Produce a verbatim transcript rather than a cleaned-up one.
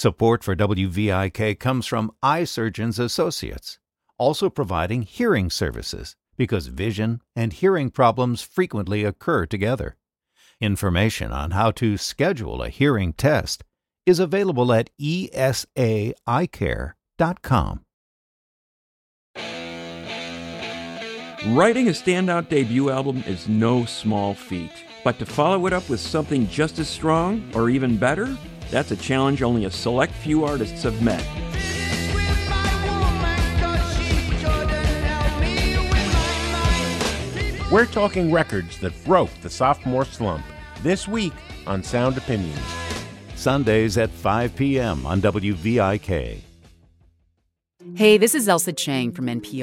Support for W V I K comes from Eye Surgeons Associates, also providing hearing services because vision and hearing problems frequently occur together. Information on how to schedule a hearing test is available at e s a eye care dot com. Writing a standout debut album is no small feat, but to follow it up with something just as strong or even better, that's a challenge only a select few artists have met. We're talking records that broke the sophomore slump this week on Sound Opinions. Sundays at five p.m. on W V I K. Hey, this is Elsa Chang from N P R.